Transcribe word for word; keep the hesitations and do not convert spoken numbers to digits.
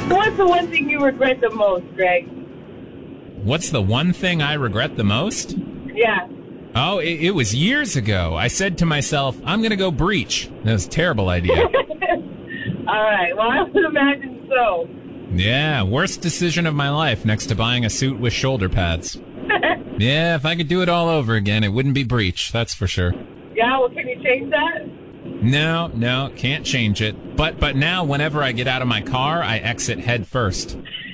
What's the one thing you regret the most, Greg? What's the one thing I regret the most? Yeah. Oh, it, it was years ago. I said to myself, I'm going to go breach. That was a terrible idea. All right. Well, I would imagine so. Yeah, worst decision of my life next to buying a suit with shoulder pads. Yeah, if I could do it all over again, it wouldn't be breach, that's for sure. Yeah, well, can you change that? No, no, can't change it. But but now, whenever I get out of my car, I exit head first.